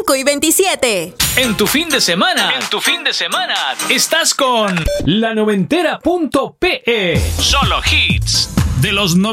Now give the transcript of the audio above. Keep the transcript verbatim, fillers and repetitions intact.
veinticinco y veintisiete. En tu fin de semana, en tu fin de semana, estás con la noventera punto pe. Solo hits de los noventa.